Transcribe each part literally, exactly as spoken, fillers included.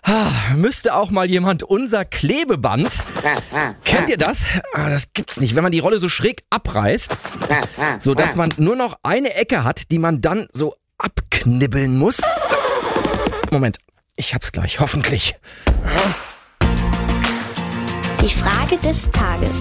Ah, müsste auch mal jemand unser Klebeband. Kennt ihr das? Ah, das gibt's nicht, wenn man die Rolle so schräg abreißt, sodass man nur noch eine Ecke hat, die man dann so abknibbeln muss. Moment, ich hab's gleich, hoffentlich. Die Frage des Tages.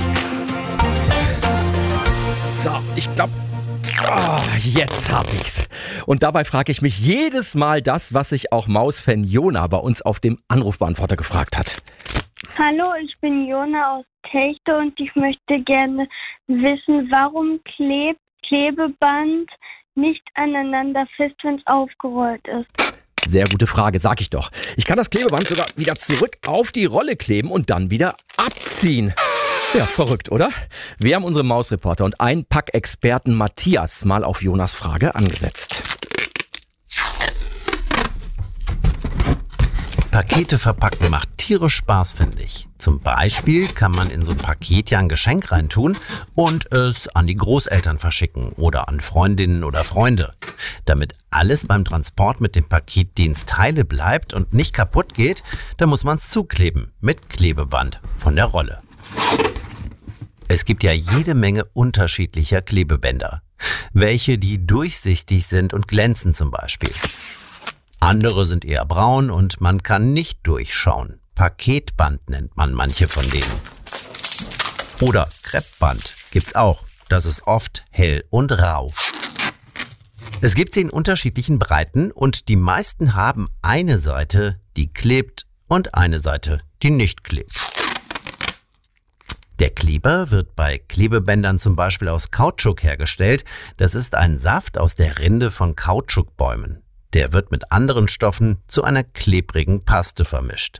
So, ich glaube, oh, jetzt hab ich's. Und dabei frage ich mich jedes Mal das, was sich auch Mausfan Jona bei uns auf dem Anrufbeantworter gefragt hat. Hallo, ich bin Jona aus Techte und ich möchte gerne wissen, warum klebt Klebeband nicht aneinander fest, wenn es aufgerollt ist. Sehr gute Frage, sag ich doch. Ich kann das Klebeband sogar wieder zurück auf die Rolle kleben und dann wieder abziehen. Ja, verrückt, oder? Wir haben unsere Mausreporter und Einpackexperten Matthias mal auf Jonas Frage angesetzt. Pakete verpacken macht tierisch Spaß, finde ich. Zum Beispiel kann man in so ein Paket ja ein Geschenk reintun und es an die Großeltern verschicken oder an Freundinnen oder Freunde. Damit alles beim Transport mit dem Paketdienst heile bleibt und nicht kaputt geht, da muss man es zukleben mit Klebeband von der Rolle. Es gibt ja jede Menge unterschiedlicher Klebebänder. Welche, die durchsichtig sind und glänzen zum Beispiel. Andere sind eher braun und man kann nicht durchschauen. Paketband nennt man manche von denen. Oder Kreppband gibt's auch. Das ist oft hell und rau. Es gibt sie in unterschiedlichen Breiten und die meisten haben eine Seite, die klebt und eine Seite, die nicht klebt. Der Kleber wird bei Klebebändern zum Beispiel aus Kautschuk hergestellt. Das ist ein Saft aus der Rinde von Kautschukbäumen. Der wird mit anderen Stoffen zu einer klebrigen Paste vermischt.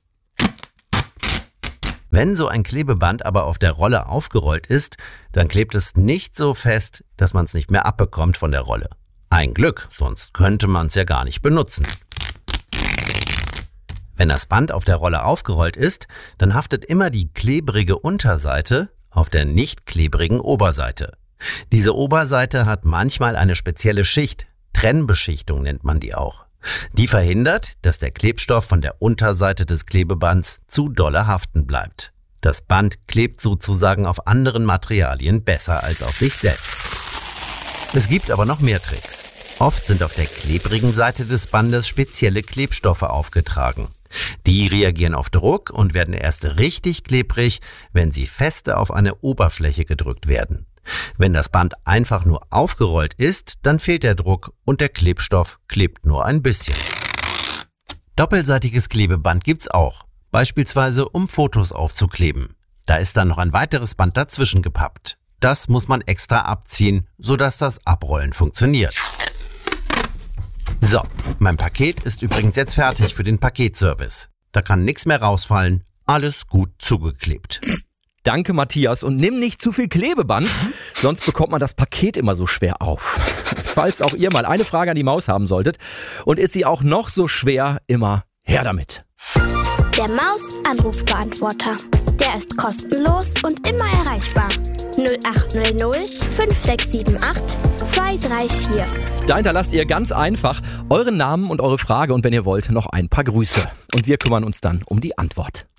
Wenn so ein Klebeband aber auf der Rolle aufgerollt ist, dann klebt es nicht so fest, dass man es nicht mehr abbekommt von der Rolle. Ein Glück, sonst könnte man es ja gar nicht benutzen. Wenn das Band auf der Rolle aufgerollt ist, dann haftet immer die klebrige Unterseite auf der nicht klebrigen Oberseite. Diese Oberseite hat manchmal eine spezielle Schicht, Trennbeschichtung nennt man die auch. Die verhindert, dass der Klebstoff von der Unterseite des Klebebands zu dolle haften bleibt. Das Band klebt sozusagen auf anderen Materialien besser als auf sich selbst. Es gibt aber noch mehr Tricks. Oft sind auf der klebrigen Seite des Bandes spezielle Klebstoffe aufgetragen. Die reagieren auf Druck und werden erst richtig klebrig, wenn sie feste auf eine Oberfläche gedrückt werden. Wenn das Band einfach nur aufgerollt ist, dann fehlt der Druck und der Klebstoff klebt nur ein bisschen. Doppelseitiges Klebeband gibt's auch, beispielsweise um Fotos aufzukleben. Da ist dann noch ein weiteres Band dazwischen gepappt. Das muss man extra abziehen, sodass das Abrollen funktioniert. So, mein Paket ist übrigens jetzt fertig für den Paketservice. Da kann nichts mehr rausfallen, alles gut zugeklebt. Danke, Matthias. Und nimm nicht zu viel Klebeband, sonst bekommt man das Paket immer so schwer auf. Falls auch ihr mal eine Frage an die Maus haben solltet und ist sie auch noch so schwer, immer her damit. Der Maus-Anrufbeantworter. Der ist kostenlos und immer erreichbar. null acht null null fünf sechs sieben acht zwei drei vier. Da hinterlasst ihr ganz einfach euren Namen und eure Frage und wenn ihr wollt, noch ein paar Grüße. Und wir kümmern uns dann um die Antwort.